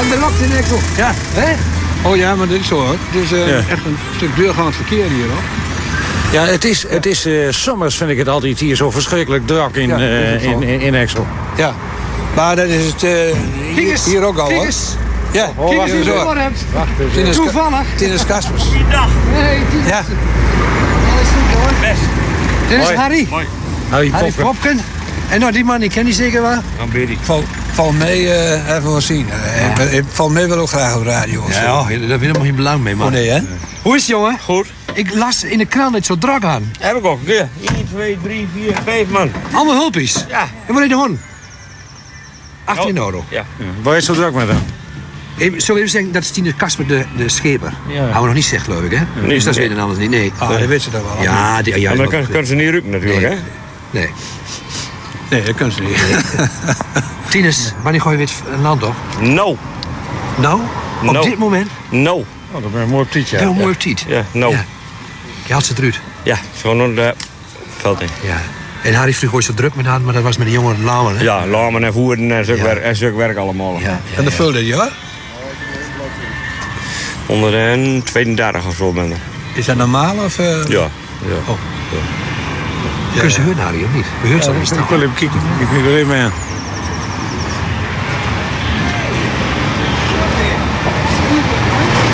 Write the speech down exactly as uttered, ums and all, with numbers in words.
Van de lokt in Exel. Ja. Hè? Oh ja, maar dit is zo hoor. Het is uh, Ja. echt een stuk deurgaand verkeer hier hoor. Ja, het is, het is uh, sommers vind ik het altijd hier zo verschrikkelijk druk in, Ja, uh, dat is het in, in, in Exel. Ja. Maar dat is het uh, hier, eens. hier ook al Kijk hoor. eens. Ja, Oh, Kijk wacht eens wie even. je voor hebt. Wacht eens. Tinus, Toevallig. Tinus Kaspers. Nee, Tinus. Ja. Alles goed hoor. Best. Dit is Hoi. Harry. Mooi. Harry Harry Popken. Popken. En nou, die man, die ken je zeker wel. Dan ben je. Val, val mee uh, even wat zien. Uh, ik, ik val mee wel ook graag op de radio. Of zo. Ja, oh, daar heb je helemaal geen belang mee, man. Oh nee hè? Hoe is het, jongen? Goed. Ik las in de krant dat het zo druk aan. Heb ik ook. Ja. één, twee, drie, vier, vijf man. Allemaal hulpies. Ja. En waar is de hond? achttien Oh. euro. Ja. Ja. Waar is het zo druk met hem? Even, zullen we even zeggen, dat is Tinus Kasper de, de scheper. Ja. Houden we nog niet gezegd, geloof ik, hè? Nee, dus dat nee. weten anders niet, nee. Ah, dat weet ze dan wel. Ja, die, ja, Maar dat dan kan, kan ze niet ruiken natuurlijk, Nee. hè? Nee. Nee, dat kunnen ze niet. Tinus, wanneer gooi je weer het land op? No. Nou, op No. dit moment. No. Oh, dat ben een mooi petietje. Wel mooi op tijd. Ja, no. Ja. Ja, Je had ze eruit. gewoon onder de veld in. Ja. En Harry vroeg ooit zo druk met haar, maar dat was met de jongen Lauwen, hè? Ja, lamen en voeren en zulk, Ja. werk, en zulk werk allemaal. Ja, ja, En de ja. vulde je hoor. Onder de tweeëndertig of zo ben ik. Is dat normaal of... Uh... Ja. Ja. Kunnen ze hun, Harry, of niet? We horen ze al in Ik staan. wil even kijken. Ik wil er even aan.